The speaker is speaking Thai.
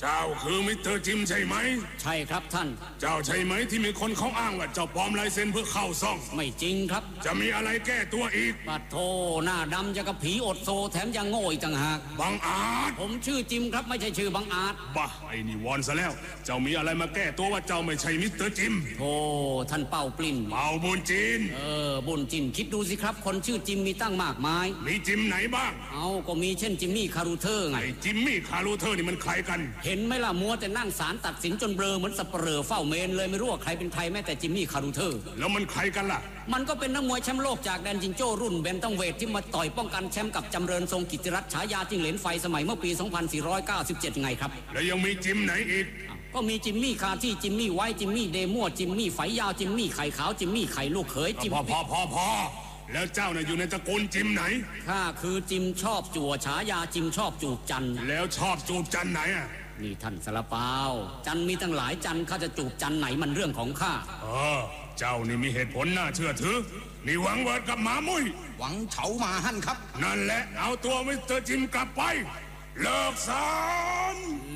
จ้าคือมิสเตอร์จิมใช่ไหมใช่ครับท่านเจ้าใช่ไหมที่มีคนเขาอ้างว่าเจ้าปลอมลายเซ็นเพื่อเข้าซ่องไม่จริงครับจะมีอะไรแก้ตัวอีกปัดโธหน้าดำจะกับผีอดโซแถมยังโง่อีกต่างหากบังอาจผมชื่อจิมครับไม่ใช่ชื่อบังอาจบ้าไอ้นี่วอนซะแล้วเจ้ามีอะไรมาแก้ตัวว่าเจ้าไม่ใช่มิสเตอร์จิมโธท่านเป่าปลิ้นเป่าบุญจินบุญจินคิดดูสิครับคนชื่อจิมมีตั้งมากมายมีจิมไหนบ้างเอาก็มีเช่นจิมมี่คารูเทอร์ไงไอ้จิมมี่คารูเทอร์นี่มันใครกันเห็นไหมล่ะมัวแต่นั่งศาลตัดสินจนเบลอเหมือนสับเปลือเฝ้าเมนเลยไม่รู้ว่าใครเป็นใครแม้แต่จิมมี่คารูเทอร์แล้วมันใครกันล่ะมันก็เป็นนักมวยแชมป์โลกจากแดนจิงโจ้รุ่นเบนตัมเวทที่มาต่อยป้องกันแชมป์กับจำเริญทรงกิตติรัตน์ฉายาจิ้งเหลนไฟสมัยเมื่อปี 2497 ไงครับแล้วยังมีจิมไหนอีกก็มีจิมมี่คาที่จิมมี่ไว้จิมมี่เดมั่วจิมมี่ไฝยาวจิมมี่ไข่ขาวจิมมี่ไข่ลูกเขยจิมพอแล้วเจ้าน่ะอยู่ในตระกูลจิมไหนข้าคือจิมชอบจั่วฉายาจิมชอบจูบจันแล้วชอบจูบจันไหนอ่ะนี่ท่านสารเปาจันมีตั้งหลายจันข้าจะจูบจันไหนมันเรื่องของข้าเจ้านี่มีเหตุผลน่าเชื่อถือนี่หวังเวิร์ดกับหมามุ้ยหวังเฉามาหั่นครับนั่นแหละเอาตัวมิสเตอร์จิมกลับไปเลิกสอน